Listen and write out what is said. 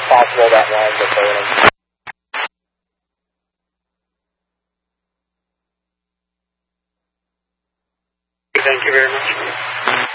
possible that lines are failing. Thank you very much.